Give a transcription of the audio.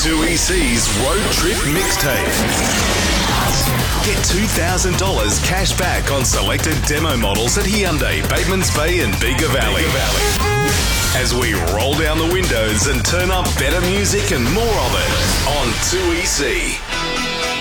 2EC's Road Trip Mixtape. Get $2,000 cash back on selected demo models at Hyundai, Batemans Bay and Bega Valley. As we roll down the windows and turn up better music and more of it on 2EC.